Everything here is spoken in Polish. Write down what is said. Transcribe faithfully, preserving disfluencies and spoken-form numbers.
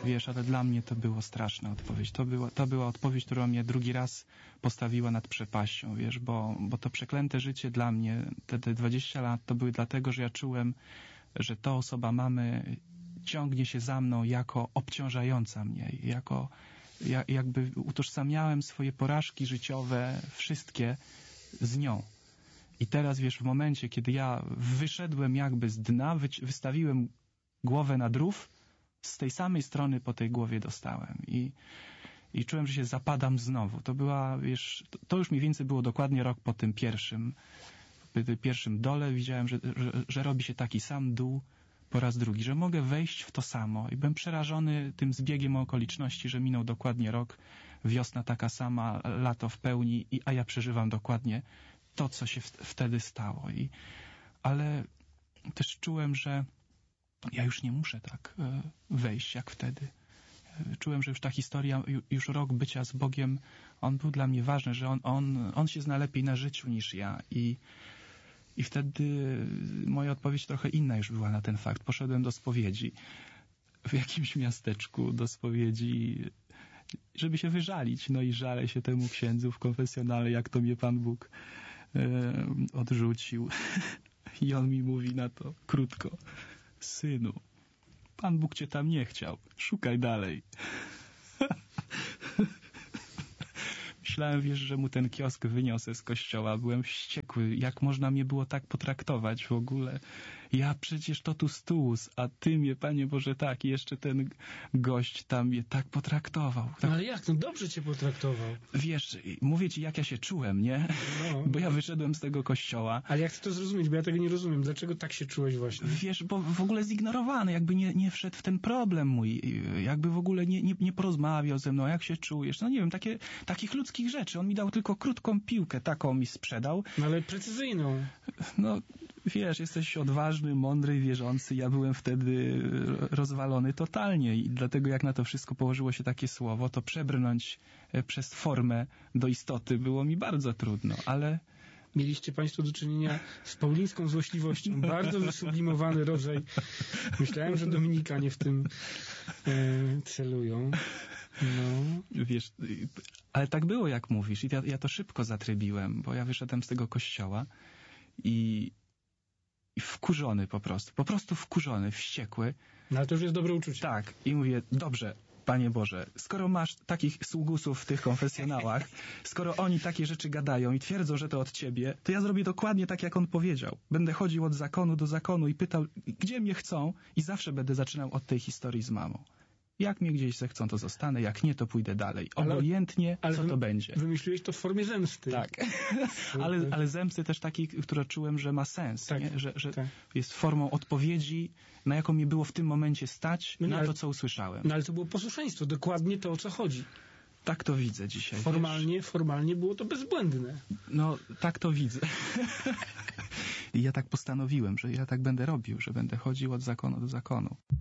wiesz, ale dla mnie to było straszna odpowiedź. To była, to była odpowiedź, która mnie drugi raz postawiła nad przepaścią, wiesz, bo, bo to przeklęte życie dla mnie, te, te dwadzieścia lat, to były dlatego, że ja czułem, że ta osoba mamy ciągnie się za mną jako obciążająca mnie, jako ja, jakby utożsamiałem swoje porażki życiowe, wszystkie z nią. I teraz, wiesz, w momencie, kiedy ja wyszedłem jakby z dna, wy, wystawiłem głowę na rów, z tej samej strony po tej głowie dostałem. I, i czułem, że się zapadam znowu. To była, wiesz, to, to już mniej więcej było dokładnie rok po tym pierwszym, po tym pierwszym dole. Widziałem, że, że, że robi się taki sam dół po raz drugi, że mogę wejść w to samo. I byłem przerażony tym zbiegiem okoliczności, że minął dokładnie rok, wiosna taka sama, lato w pełni, i, a ja przeżywam dokładnie to, co się w, wtedy stało. I, ale też czułem, że ja już nie muszę tak e, wejść jak wtedy. E, czułem, że już ta historia, ju, już rok bycia z Bogiem, on był dla mnie ważny, że on, on, on się zna lepiej na życiu niż ja. I, I wtedy moja odpowiedź trochę inna już była na ten fakt. Poszedłem do spowiedzi w jakimś miasteczku, do spowiedzi, żeby się wyżalić. No i żalę się temu księdzu w konfesjonale, jak to mnie Pan Bóg e, odrzucił. I on mi mówi na to krótko: synu, Pan Bóg cię tam nie chciał. Szukaj dalej. Myślałem, wiesz, że mu ten kiosk wyniosę z kościoła. Byłem wściekły. Jak można mnie było tak potraktować w ogóle? Ja przecież to tu stus, a ty mnie, Panie Boże, tak. I jeszcze ten gość tam mnie tak potraktował. Tak... No ale jak? No dobrze cię potraktował. Wiesz, mówię ci, jak ja się czułem, nie? No. Bo ja wyszedłem z tego kościoła. Ale jak chcę to zrozumieć? Bo ja tego nie rozumiem. Dlaczego tak się czułeś właśnie? Wiesz, bo w ogóle zignorowany. Jakby nie, nie wszedł w ten problem mój. Jakby w ogóle nie, nie, nie porozmawiał ze mną. Jak się czujesz? No nie wiem, takie, takich ludzkich rzeczy. On mi dał tylko krótką piłkę, taką mi sprzedał. No ale precyzyjną. No, wiesz, jesteś odważny, mądry, wierzący. Ja byłem wtedy rozwalony totalnie i dlatego jak na to wszystko położyło się takie słowo, to przebrnąć przez formę do istoty było mi bardzo trudno, ale... Mieliście Państwo do czynienia z paulińską złośliwością. Bardzo wysublimowany rodzaj. Myślałem, że Dominikanie w tym e, celują. No. Wiesz, ale tak było, jak mówisz. I ja, ja to szybko zatrybiłem, bo ja wyszedłem z tego kościoła i, i wkurzony po prostu. Po prostu wkurzony, wściekły. No ale to już jest dobre uczucie. Tak. I mówię, dobrze, Panie Boże, skoro masz takich sługusów w tych konfesjonałach, skoro oni takie rzeczy gadają i twierdzą, że to od Ciebie, to ja zrobię dokładnie tak, jak on powiedział. Będę chodził od zakonu do zakonu i pytał, gdzie mnie chcą, i zawsze będę zaczynał od tej historii z mamą. Jak mnie gdzieś zechcą, to zostanę, jak nie, to pójdę dalej. Obojętnie, ale, co to będzie. Wymyśliłeś to w formie zemsty. Tak. ale, ale zemsty też takiej, która czułem, że ma sens. Tak, nie? Że, że tak. Jest formą odpowiedzi, na jaką mi było w tym momencie stać, no, na ale, to, co usłyszałem. No ale to było posłuszeństwo, dokładnie to, o co chodzi. Tak to widzę dzisiaj. Formalnie, wiesz? formalnie było to bezbłędne. No, tak to widzę. I ja tak postanowiłem, że ja tak będę robił, że będę chodził od zakonu do zakonu.